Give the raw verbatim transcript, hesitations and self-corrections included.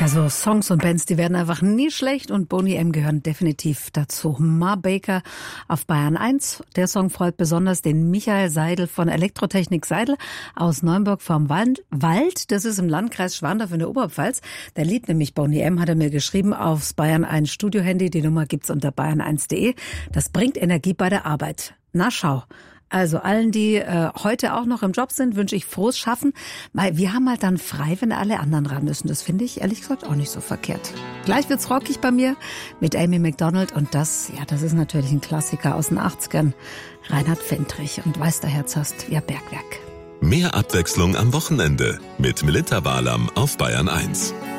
Ja, so Songs und Bands, die werden einfach nie schlecht und Boney M gehören definitiv dazu. Ma Baker auf Bayern eins. Der Song freut besonders den Michael Seidel von Elektrotechnik Seidel aus Neunburg vom Wald. Das ist im Landkreis Schwandorf in der Oberpfalz. Der liebt nämlich Boney M, hat er mir geschrieben, aufs Bayern eins Studiohandy. Die Nummer gibt's unter bayern eins punkt de. Das bringt Energie bei der Arbeit. Na schau. Also allen, die äh, heute auch noch im Job sind, wünsche ich frohes Schaffen, weil wir haben halt dann frei, wenn alle anderen ran müssen. Das finde ich ehrlich gesagt auch nicht so verkehrt. Gleich wird's rockig bei mir mit Amy Macdonald und das, ja, das ist natürlich ein Klassiker aus den achtzigern. Reinhard Fendrich und Weiß der Herz hast, ja, Bergwerk. Mehr Abwechslung am Wochenende mit Melitta Walam auf Bayern eins.